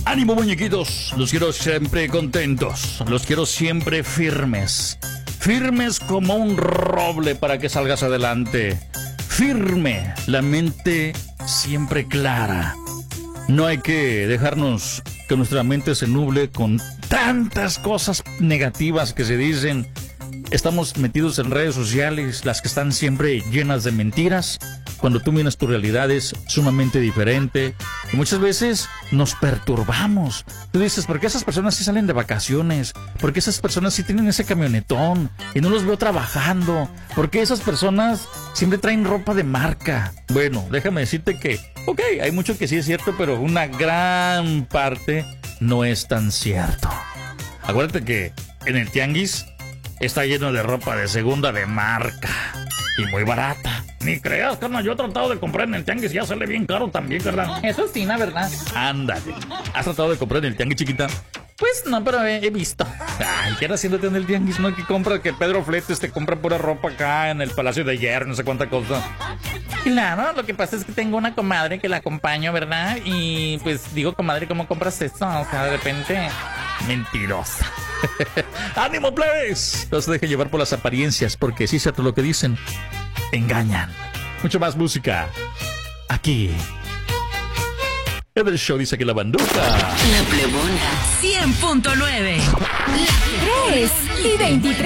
Ánimo, muñequitos, los quiero siempre contentos, los quiero siempre firmes. Firmes como un roble para que salgas adelante. Firme, la mente siempre clara. No hay que dejarnos que nuestra mente se nuble con tantas cosas negativas que se dicen. Estamos metidos en redes sociales, las que están siempre llenas de mentiras. Cuando tú miras tu realidad es sumamente diferente. Y muchas veces nos perturbamos. Tú dices, ¿por qué esas personas sí salen de vacaciones? ¿Por qué esas personas sí tienen ese camionetón? Y no los veo trabajando. ¿Por qué esas personas siempre traen ropa de marca? Bueno, déjame decirte que, ok, hay mucho que sí es cierto, pero una gran parte no es tan cierto. Acuérdate que en el tianguis está lleno de ropa de segunda de marca y muy barata. Ni creas, carnal, yo he tratado de comprar en el tianguis y ya sale bien caro también, carnal. Eso sí, la verdad. Ándale. ¿Has tratado de comprar en el tianguis, chiquita? Pues no, pero he visto. Ay, ¿qué era haciéndote en el tianguis? No, que compra, que Pedro Fletes te compra pura ropa acá en el Palacio de Hierro, no sé cuánta cosa. Claro, lo que pasa es que tengo una comadre que la acompaño, ¿verdad? Y pues digo, comadre, ¿cómo compras esto? O sea, de repente... Mentirosa. ¡Ánimo, plebes! No se dejen llevar por las apariencias, porque sí es cierto lo que dicen. Engañan. Mucho más música. Aquí. En el show dice que la banduca. La Plebona 100.9. 3:23